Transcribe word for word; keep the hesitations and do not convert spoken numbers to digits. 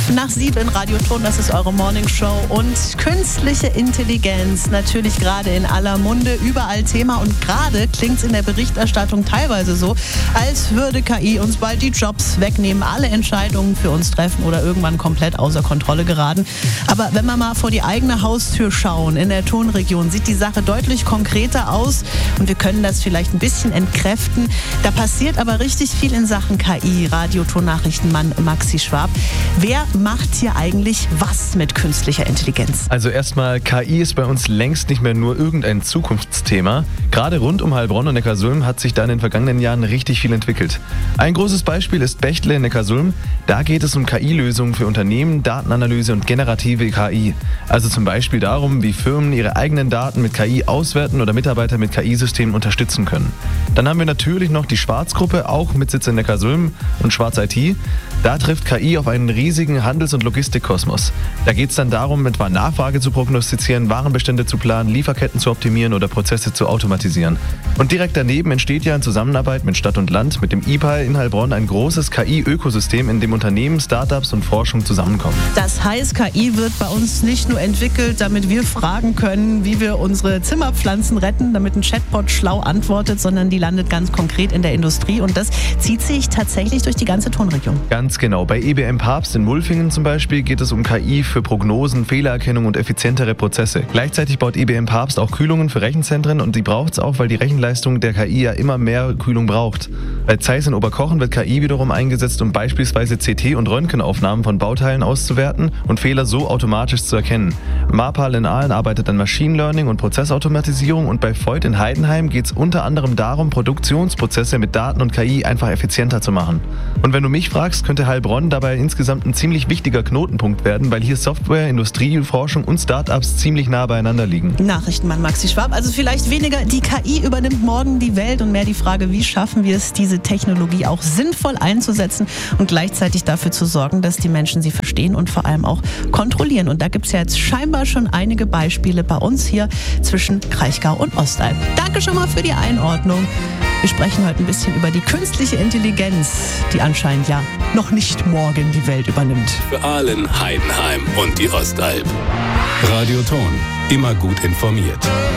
Nach sieben Radio Ton, das ist eure Morningshow. Und künstliche Intelligenz, natürlich gerade in aller Munde, überall Thema. Und gerade klingt es in der Berichterstattung teilweise so, als würde K I uns bald die Jobs wegnehmen, alle Entscheidungen für uns treffen oder irgendwann komplett außer Kontrolle geraten. Aber wenn wir mal vor die eigene Haustür schauen, in der Tonregion, sieht die Sache deutlich konkreter aus. Und wir können das vielleicht ein bisschen entkräften. Da passiert aber richtig viel in Sachen K I. Radio-Ton-Nachrichtenmann Maxi Schwab. Wer macht hier eigentlich was mit künstlicher Intelligenz? Also erstmal, K I ist bei uns längst nicht mehr nur irgendein Zukunftsthema. Gerade rund um Heilbronn und Neckarsulm hat sich da in den vergangenen Jahren richtig viel entwickelt. Ein großes Beispiel ist Bechtle in Neckarsulm. Da geht es um K I-Lösungen für Unternehmen, Datenanalyse und generative K I. Also zum Beispiel darum, wie Firmen ihre eigenen Daten mit K I auswerten oder Mitarbeiter mit K I-Systemen unterstützen können. Dann haben wir natürlich noch die Schwarz-Gruppe, auch mit Sitz in Neckarsulm und Schwarz I T. Da trifft K I auf einen riesigen Handels- und Logistikkosmos. Da geht es dann darum, etwa Nachfrage zu prognostizieren, Warenbestände zu planen, Lieferketten zu optimieren oder Prozesse zu automatisieren. Und direkt daneben entsteht ja in Zusammenarbeit mit Stadt und Land, mit dem I P A L in Heilbronn, ein großes K I-Ökosystem, in dem Unternehmen, Startups und Forschung zusammenkommen. Das heißt, K I wird bei uns nicht nur entwickelt, damit wir fragen können, wie wir unsere Zimmerpflanzen retten, damit ein Chatbot schlau antwortet, sondern die landet ganz konkret in der Industrie und das zieht sich tatsächlich durch die ganze Tonregion. Ganz genau. Bei E B M Papst in Mulfingen zum Beispiel geht es um K I für Prognosen, Fehlererkennung und effizientere Prozesse. Gleichzeitig baut E B M Papst auch Kühlungen für Rechenzentren und die braucht es auch, weil die Rechenleistung der K I ja immer mehr Kühlung braucht. Bei Zeiss in Oberkochen wird K I wiederum eingesetzt, um beispielsweise C T- und Röntgenaufnahmen von Bauteilen auszuwerten und Fehler so automatisch zu erkennen. Marpal in Aalen arbeitet an Machine Learning und Prozessautomatisierung und bei Voigt in Heidenheim geht es unter anderem darum, Produktionsprozesse mit Daten und K I einfach effizienter zu machen. Und wenn du mich fragst, könnte Heilbronn dabei insgesamt ein ziemlich wichtiger Knotenpunkt werden, weil hier Software, Industrie, Forschung und Startups ziemlich nah beieinander liegen. Nachrichtenmann Maxi Schwab, also vielleicht weniger die K I übernimmt morgen die Welt und mehr die Frage, wie schaffen wir es, diese Technologie auch sinnvoll einzusetzen und gleichzeitig dafür zu sorgen, dass die Menschen sie verstehen und vor allem auch kontrollieren. Und da gibt es ja jetzt scheinbar schon einige Beispiele bei uns hier zwischen Kraichgau und Ostalb. Danke schon mal für die Einordnung. Wir sprechen heute ein bisschen über die künstliche Intelligenz, die anscheinend ja noch nicht morgen die Welt übernimmt. Für Aalen, Heidenheim und die Ostalb. Radio Ton, immer gut informiert.